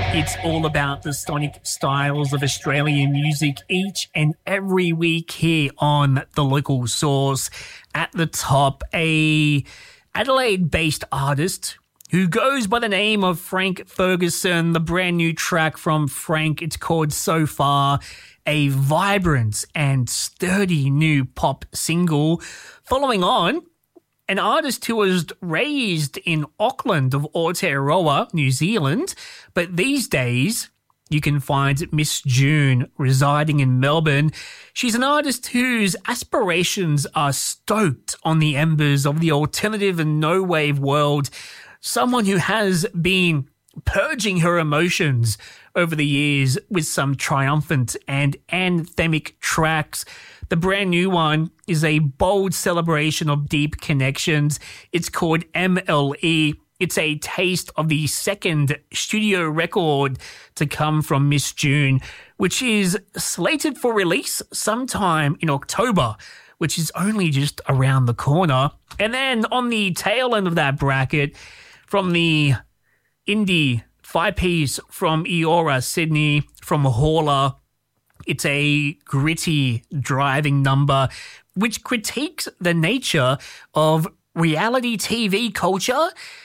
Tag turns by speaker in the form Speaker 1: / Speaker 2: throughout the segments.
Speaker 1: It's all about the sonic styles of Australian music each and every week here on The Local Source. At the top, a Adelaide-based artist who goes by the name of Frank Ferguson. The brand new track from Frank, it's called So Far, a vibrant and sturdy new pop single. Following on, an artist who was raised in Auckland of Aotearoa, New Zealand, but these days you can find Miss June residing in Melbourne. She's an artist whose aspirations are stoked on the embers of the alternative and no-wave world, someone who has been purging her emotions over the years with some triumphant and anthemic tracks. The brand new one is a bold celebration of deep connections. It's called MLE. It's a taste of the second studio record to come from Miss June, which is slated for release sometime in October, which is only just around the corner. And then on the tail end of that bracket, from the indie 5-piece from Eora, Sydney, from Hauler, it's a gritty, driving number which critiques the nature of reality TV culture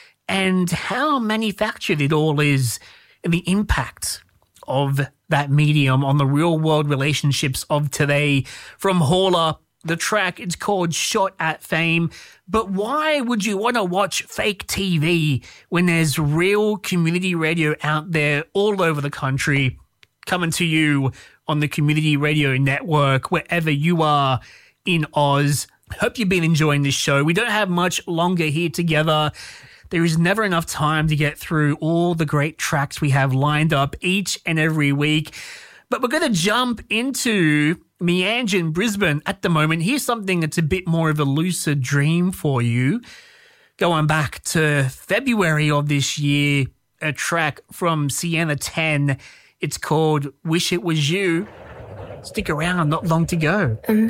Speaker 1: and how manufactured it all is and the impact of that medium on the real-world relationships of today. From Hauler, the track, it's called Shot at Fame. But why would you want to watch fake TV when there's real community radio out there all over the country coming to you on the Community Radio Network, wherever you are in Oz? Hope you've been enjoying this show. We don't have much longer here together. There is never enough time to get through all the great tracks we have lined up each and every week. But we're going to jump into Meanjin in Brisbane at the moment. Here's something that's a bit more of a lucid dream for you. Going back to February of this year, a track from Sienna 10. It's called Wish It Was You. Stick around, not long to go.